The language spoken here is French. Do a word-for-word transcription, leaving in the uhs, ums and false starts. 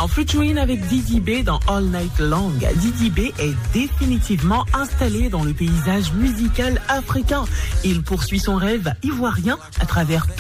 En featuring avec Didi B dans All Night Long, Didi B est définitivement installé dans le paysage musical africain. Il poursuit son rêve ivoirien à travers